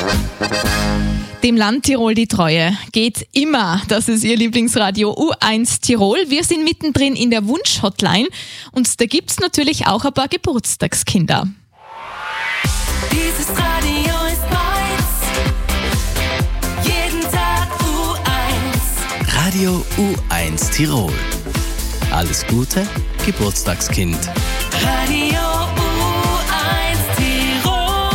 Dem Land Tirol die Treue geht immer. Das ist Ihr Lieblingsradio U1 Tirol. Wir sind mittendrin in der Wunsch-Hotline und da gibt's natürlich auch ein paar Geburtstagskinder. Dieses Radio ist meins. Jeden Tag U1. Radio U1 Tirol. Alles Gute, Geburtstagskind. Radio U1 Tirol.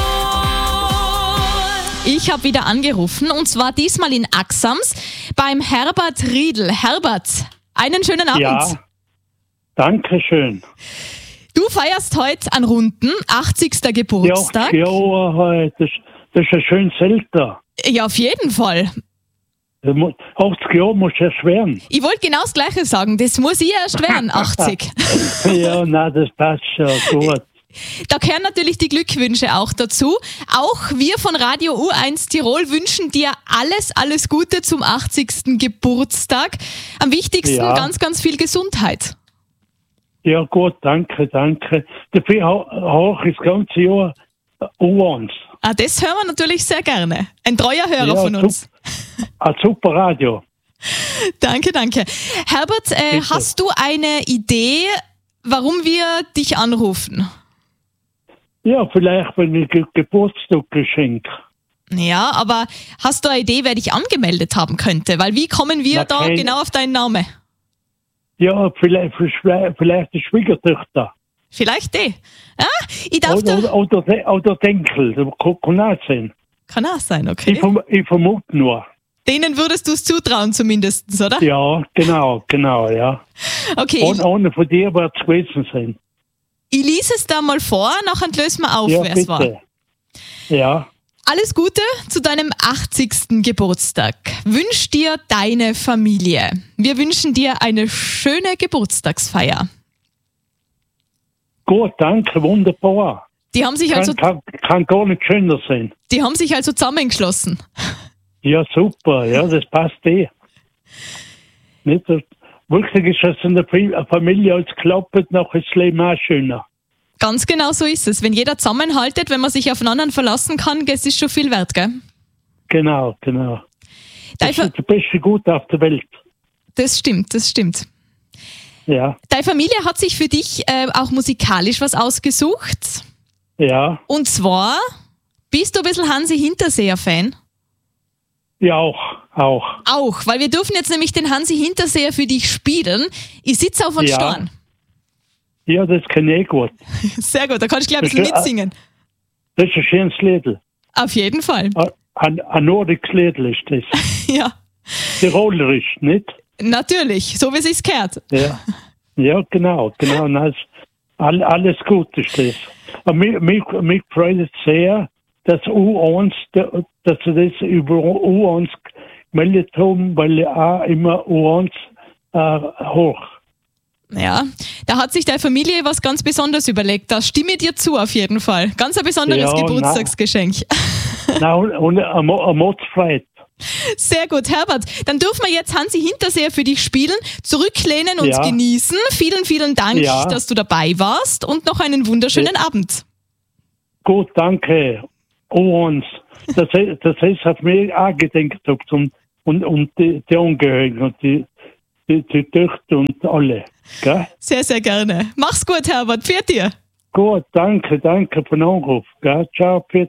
Ich habe wieder angerufen und zwar diesmal in Axams beim Herbert Riedl. Herbert, einen schönen Abend. Ja, danke schön. Du feierst heute an Runden 80. Geburtstag. Ja, heute. Das ist ein schönes Alter. Ja, auf jeden Fall. 80 Jahre musst du erst werden. Ich wollte genau das Gleiche sagen. Das muss ich erst werden, 80. Ja, nein, das passt schon gut. Da gehören natürlich die Glückwünsche auch dazu. Auch wir von Radio U1 Tirol wünschen dir alles Gute zum 80. Geburtstag. Am wichtigsten ganz, ganz viel Gesundheit. Ja, gut, danke. Dafür auch das ganze Jahr U1. Ah, das hören wir natürlich sehr gerne. Ein treuer Hörer von uns. Ein super Radio. Danke. Herbert, hast du eine Idee, warum wir dich anrufen? Ja, vielleicht, wenn ich Geburtstag geschenk. Ja, aber hast du eine Idee, wer dich angemeldet haben könnte? Weil wie kommen wir da genau auf deinen Namen? Ja, vielleicht die Schwiegertochter. Vielleicht die. Ja, ich darf oder Denkel, das kann auch sein. Kann auch sein, okay. Ich vermute nur. Denen würdest du es zutrauen zumindest, oder? Ja, genau, ja. Okay. Ohne von dir wird es gewesen sein. Ich lese es da mal vor, nachher lösen wir auf, Ja, wer es war. bitte. Ja. Alles Gute zu deinem 80. Geburtstag. Wünsch dir deine Familie. Wir wünschen dir eine schöne Geburtstagsfeier. Gut, danke, wunderbar. Die haben sich Kann gar nicht schöner sein. Die haben sich also zusammengeschlossen. Ja, super, ja, das passt eh. Nicht, wirklich ist das in der Familie als klappt, nachher ist das Leben auch schöner. Ganz genau so ist es. Wenn jeder zusammenhaltet, wenn man sich auf einen anderen verlassen kann, das ist schon viel wert, gell? Genau. Das ist das beste Gut auf der Welt. Das stimmt. Ja. Deine Familie hat sich für dich auch musikalisch was ausgesucht. Ja. Und zwar, bist du ein bisschen Hansi Hinterseher-Fan? Ja, auch. Auch, weil wir dürfen jetzt nämlich den Hansi Hinterseher für dich spielen. Ich sitze auf einem Stein. Ja, das kann ich gut. Sehr gut, da kannst du gleich ein bisschen mitsingen. Das ist ein schönes Liedl. Auf jeden Fall. Ein nordisches Liedl ist das. Ja. Tirolerisch, nicht? Natürlich, so wie es sich gehört. Ja, genau. Alles gut ist das. Und mich freut es sehr, dass U1, dass sie das über U1 gemeldet haben, weil ich auch immer U1 hoch. Ja, da hat sich deine Familie was ganz Besonderes überlegt. Da stimme ich dir zu auf jeden Fall. Ganz ein besonderes Geburtstagsgeschenk. Und ein Mordsfreit. Sehr gut, Herbert. Dann dürfen wir jetzt Hansi Hinterseher für dich spielen, zurücklehnen und genießen. Vielen Dank, dass du dabei warst und noch einen wunderschönen Abend. Gut, danke. U1. Das heißt, auf mich auch gedenkt habt und die Angehörigen und die Töchter und alle. Gell? Sehr, sehr gerne. Mach's gut, Herbert. Pfiat dir. Gut, danke für den Anruf. Gell? Ciao, pfiat